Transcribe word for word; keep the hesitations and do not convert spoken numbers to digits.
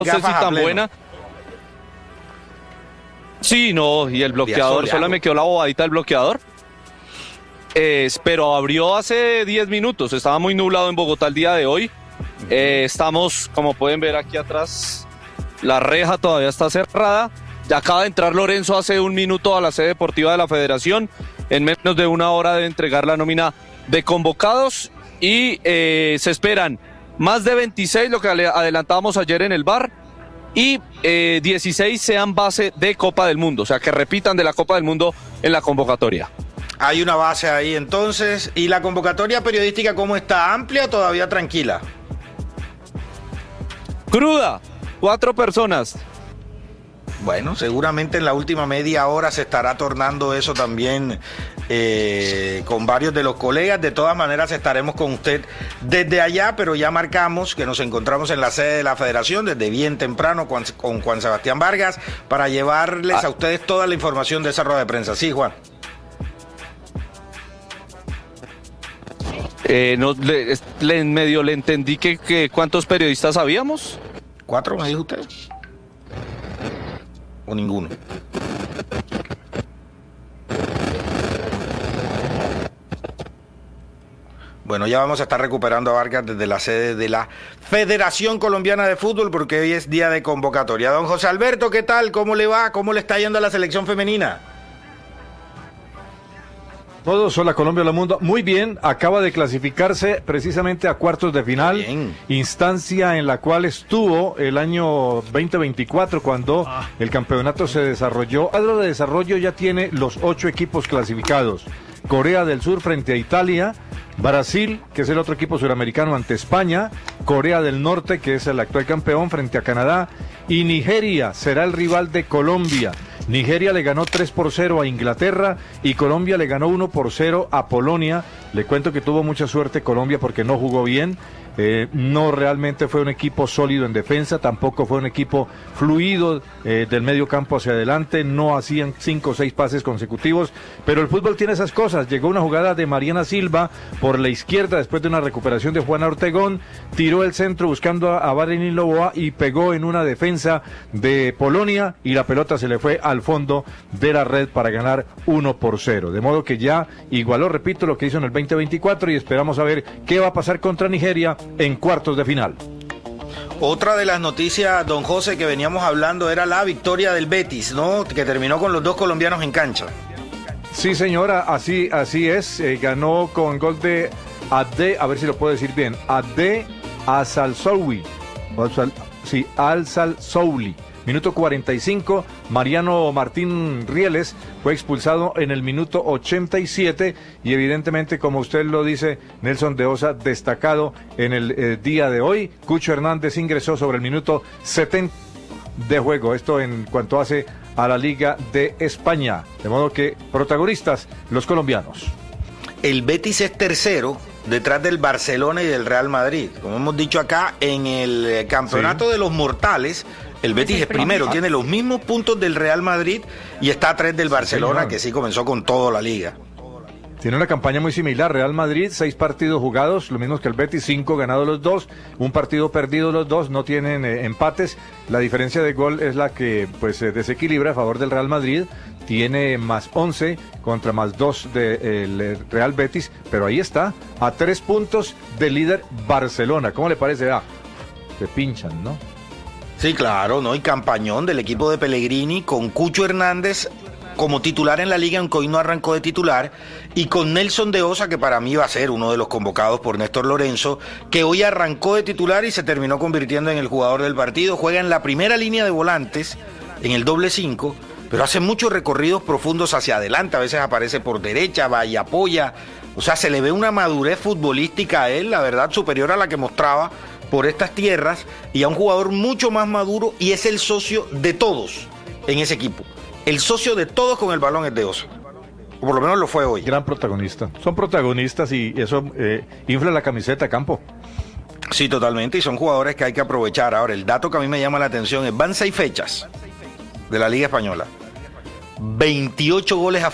sé si tan buena. Sí, no, y el bloqueador, solo me quedó la bobadita del bloqueador. Eh, pero abrió hace diez minutos, estaba muy nublado en Bogotá el día de hoy. Eh, estamos, como pueden ver aquí atrás, la reja todavía está cerrada. Ya acaba de entrar Lorenzo hace un minuto a la sede deportiva de la Federación. En menos de una hora de entregar la nómina de convocados. Y eh, se esperan más de veintiséis, lo que adelantábamos ayer en el bar. Y eh, dieciséis sean base de Copa del Mundo. O sea, que repitan de la Copa del Mundo en la convocatoria. Hay una base ahí entonces. ¿Y la convocatoria periodística cómo está? ¿Amplia o todavía tranquila? Cruda, cuatro personas. Bueno, seguramente en la última media hora se estará tornando eso también eh, con varios de los colegas. De todas maneras estaremos con usted desde allá, pero ya marcamos que nos encontramos en la sede de la Federación desde bien temprano con, con Juan Sebastián Vargas para llevarles ah. a ustedes toda la información de esa rueda de prensa. Sí, Juan. Eh, no, le, le, medio le entendí que, que ¿cuántos periodistas habíamos? ¿Cuatro, me dijo usted? ¿O ninguno? Bueno, ya vamos a estar recuperando a Vargas desde la sede de la Federación Colombiana de Fútbol porque hoy es día de convocatoria. Don José Alberto, ¿qué tal? ¿Cómo le va? ¿Cómo le está yendo a la selección femenina? Todos, hola Colombia, hola mundo. Muy bien, acaba de clasificarse precisamente a cuartos de final, bien. Instancia en la cual estuvo el año veinte veinticuatro cuando ah. el campeonato se desarrolló. El cuadro de desarrollo ya tiene los ocho equipos clasificados. Corea del Sur frente a Italia, Brasil, que es el otro equipo suramericano ante España, Corea del Norte, que es el actual campeón frente a Canadá, y Nigeria será el rival de Colombia. Nigeria le ganó tres por cero a Inglaterra y Colombia le ganó uno por cero a Polonia. Le cuento que tuvo mucha suerte Colombia porque no jugó bien. Eh, no realmente fue un equipo sólido en defensa, tampoco fue un equipo fluido eh, del medio campo hacia adelante, no hacían cinco o seis pases consecutivos, pero el fútbol tiene esas cosas. Llegó una jugada de Mariana Silva por la izquierda después de una recuperación de Juana Ortegón, tiró el centro buscando a, a Valentín Loboa y pegó en una defensa de Polonia y la pelota se le fue al fondo de la red para ganar uno por cero, de modo que ya igualó, repito, lo que hizo en el veinte veinticuatro y esperamos a ver qué va a pasar contra Nigeria en cuartos de final. Otra de las noticias, don José, que veníamos hablando era la victoria del Betis, ¿no? Que terminó con los dos colombianos en cancha. Sí, señora, así así es. Eh, ganó con gol de Ade, a ver si lo puedo decir bien, Ade Azalzouli. Sí, Azalzouli. Minuto cuarenta y cinco, Mariano Martín Rieles fue expulsado en el minuto ochenta y siete y evidentemente, como usted lo dice, Nelson de Osa destacado en el eh, día de hoy. Cucho Hernández ingresó sobre el minuto setenta de juego, esto en cuanto hace a la Liga de España, de modo que protagonistas los colombianos. El Betis es tercero detrás del Barcelona y del Real Madrid. Como hemos dicho acá, en el campeonato sí. de los mortales, el Betis es, es primero, tiene los mismos puntos del Real Madrid y está a tres del Barcelona, sí, que sí comenzó con toda la liga. Tiene una campaña muy similar, Real Madrid, seis partidos jugados, lo mismo que el Betis, cinco ganados los dos, un partido perdido los dos, no tienen eh, empates. La diferencia de gol es la que pues se desequilibra a favor del Real Madrid, tiene más once contra más dos del de, Real Betis, pero ahí está, a tres puntos del líder Barcelona. ¿Cómo le parece? Ah, se pinchan, ¿no? Sí, claro, ¿no? Y campañón del equipo de Pellegrini con Cucho Hernández como titular en la liga, aunque hoy no arrancó de titular, y con Nelson de Osa, que para mí va a ser uno de los convocados por Néstor Lorenzo, que hoy arrancó de titular y se terminó convirtiendo en el jugador del partido. Juega en la primera línea de volantes, en el doble cinco, pero hace muchos recorridos profundos hacia adelante, a veces aparece por derecha, va y apoya. O sea, se le ve una madurez futbolística a él, la verdad, superior a la que mostraba por estas tierras, y a un jugador mucho más maduro, y es el socio de todos en ese equipo. El socio de todos con el balón es de Osa. O por lo menos lo fue hoy. Gran protagonista. Son protagonistas y eso eh, infla la camiseta a campo. Sí, totalmente, y son jugadores que hay que aprovechar. Ahora, el dato que a mí me llama la atención es, van seis fechas de la Liga Española. veintiocho goles a